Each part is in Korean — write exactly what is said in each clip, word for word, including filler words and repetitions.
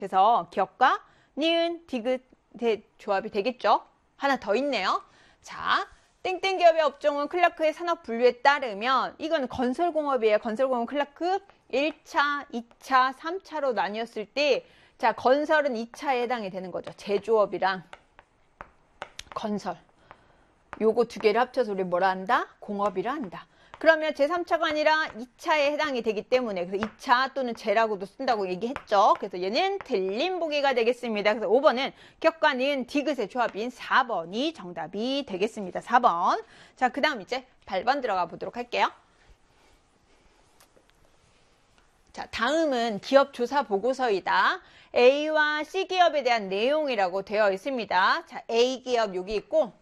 그래서 기업과 니은, 디귿의 조합이 되겠죠. 하나 더 있네요. 자, 땡땡 기업의 업종은 클라크의 산업 분류에 따르면 이건 건설공업이에요. 건설공업 클라크 일 차, 이 차, 삼 차로 나뉘었을 때 자, 건설은 이 차에 해당이 되는 거죠. 제조업이랑 건설. 요거 두 개를 합쳐서 우리 뭐라 한다? 공업이라 한다. 그러면 제삼 차가 아니라 이 차에 해당이 되기 때문에 그래서 이 차 또는 제라고도 쓴다고 얘기했죠. 그래서 얘는 틀린 보기가 되겠습니다. 그래서 오 번은 격과 니은 디귿의 조합인 사 번이 정답이 되겠습니다. 사 번. 자, 그 다음 이제 팔 번 들어가 보도록 할게요. 자, 다음은 기업 조사 보고서이다. A와 C 기업에 대한 내용이라고 되어 있습니다. 자, A 기업 여기 있고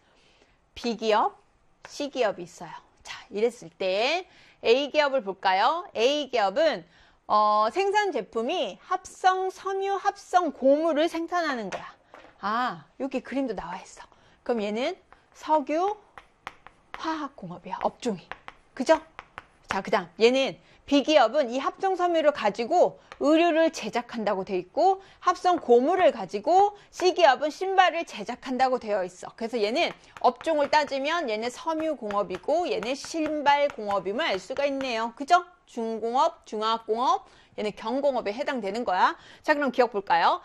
B 기업, C 기업이 있어요. 자, 이랬을 때 A 기업을 볼까요? A 기업은 어, 생산 제품이 합성 섬유, 합성 고무를 생산하는 거야. 아, 여기 그림도 나와 있어. 그럼 얘는 석유, 화학공업이야. 업종이. 그죠? 자, 그 다음 얘는 B기업은 이 합성 섬유를 가지고 의류를 제작한다고 되어 있고 합성 고무를 가지고 C기업은 신발을 제작한다고 되어 있어. 그래서 얘는 업종을 따지면 얘는 섬유공업이고 얘는 신발공업임을 알 수가 있네요. 그죠? 중공업, 중화공업, 얘는 경공업에 해당되는 거야. 자, 그럼 기억 볼까요?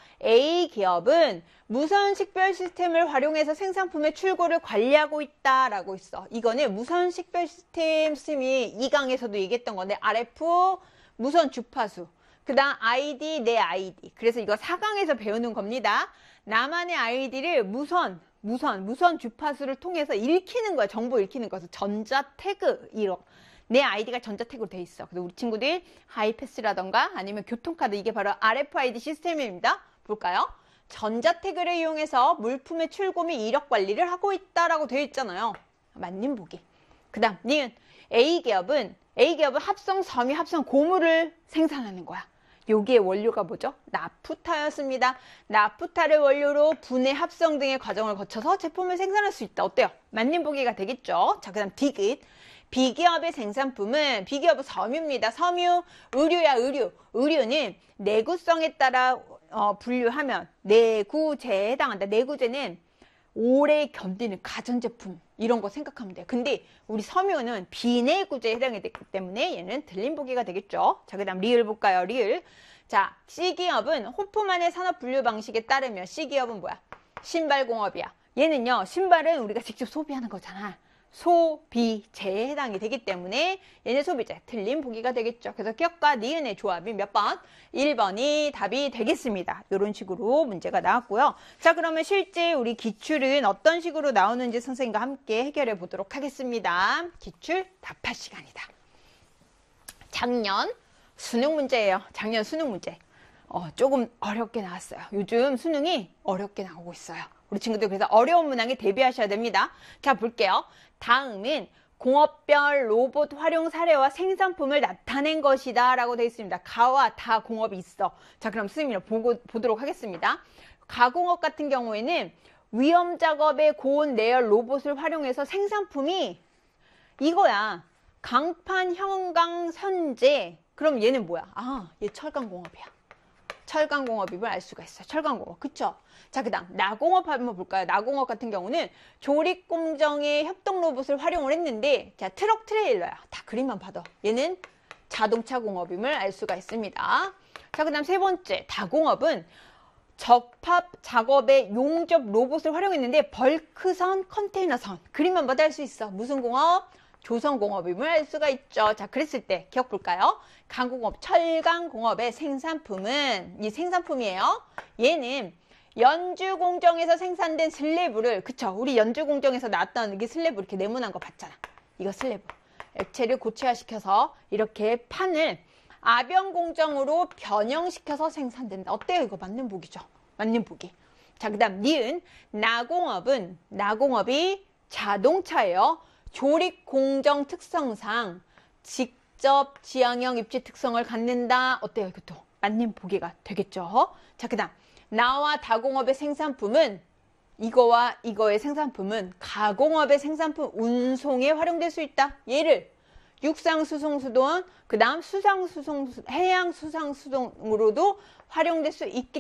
A기업은 무선 식별 시스템을 활용해서 생산품의 출고를 관리하고 있다라고 있어. 이거는 무선 식별 시스템 씀이 이 강에서도 얘기했던 건데 알에프 무선 주파수, 그 다음 아이디 내 아이디. 그래서 이거 사 강에서 배우는 겁니다. 나만의 아이디를 무선 무선 무선 주파수를 통해서 읽히는 거야. 정보 읽히는 거야. 그래서 전자 태그 이런. 내 아이디가 전자택으로 돼 있어. 그래서 우리 친구들 하이패스라던가 아니면 교통카드 이게 바로 알에프아이디 시스템입니다. 볼까요? 전자태그를 이용해서 물품의 출고 및 이력 관리를 하고 있다라고 되어 있잖아요. 맞는 보기. 그 다음 니은 A기업은 A기업은 합성 섬유, 합성 고무를 생산하는 거야. 여기에 원료가 뭐죠? 나프타였습니다. 나프타를 원료로 분해, 합성 등의 과정을 거쳐서 제품을 생산할 수 있다. 어때요? 맞는 보기가 되겠죠? 자, 그 다음 디귿. B기업의 생산품은 B기업은 섬유입니다. 섬유, 의류야 의류. 의류는 내구성에 따라 어, 분류하면 내구재에 해당한다. 내구재는 오래 견디는 가전제품 이런 거 생각하면 돼요. 근데 우리 섬유는 비내구재에 해당이 되기 때문에 얘는 틀린 보기가 되겠죠. 자, 그 다음 리을 볼까요? 리을. 자, C기업은 호프만의 산업 분류 방식에 따르면 C기업은 뭐야? 신발공업이야. 얘는요, 신발은 우리가 직접 소비하는 거잖아. 소비재에 해당이 되기 때문에 얘는 소비재, 틀린 보기가 되겠죠. 그래서 기업과 니은의 조합이 몇 번? 일 번이 답이 되겠습니다. 이런 식으로 문제가 나왔고요. 자, 그러면 실제 우리 기출은 어떤 식으로 나오는지 선생님과 함께 해결해 보도록 하겠습니다. 기출 답할 시간이다. 작년 수능 문제예요. 작년 수능 문제. 어, 조금 어렵게 나왔어요. 요즘 수능이 어렵게 나오고 있어요. 우리 친구들 그래서 어려운 문항에 대비하셔야 됩니다. 자, 볼게요. 다음은 공업별 로봇 활용 사례와 생산품을 나타낸 것이다 라고 되어 있습니다. 가와 다 공업이 있어. 자, 그럼 선생님이 보고, 보도록 하겠습니다. 가공업 같은 경우에는 위험 작업의 고온 내열 로봇을 활용해서 생산품이 이거야. 강판, 형광, 선재. 그럼 얘는 뭐야? 아, 얘 철강공업이야. 철강공업임을 알 수가 있어요. 철강공업. 그쵸? 자, 그 다음 나공업 한번 볼까요? 나공업 같은 경우는 조립공정에 협동 로봇을 활용을 했는데 자, 트럭 트레일러야. 다 그림만 봐도 얘는 자동차 공업임을 알 수가 있습니다. 자, 그 다음 세 번째 다공업은 접합 작업에 용접 로봇을 활용했는데 벌크선, 컨테이너선 그림만 봐도 알 수 있어. 무슨 공업? 조선공업임을 알 수가 있죠. 자, 그랬을 때 기억 볼까요? 강공업, 철강공업의 생산품은 이 생산품이에요. 얘는 연주공정에서 생산된 슬래브를 그쵸? 우리 연주공정에서 나왔던 이게 슬래브 이렇게 네모난 거 봤잖아. 이거 슬래브. 액체를 고체화시켜서 이렇게 판을 아병공정으로 변형시켜서 생산된다. 어때요? 이거 맞는 보기죠? 맞는 보기. 자, 그 다음 니은 나공업은 나공업이 자동차예요. 조립 공정 특성상 직접 지향형 입지 특성을 갖는다. 어때요? 이것도 맞는 보기가 되겠죠. 자, 그 다음 나와 다공업의 생산품은 이거와 이거의 생산품은 가공업의 생산품 운송에 활용될 수 있다. 얘를 육상 수송 수동, 그 다음 수상 수송 해양 수상 수동으로도 활용될 수 있기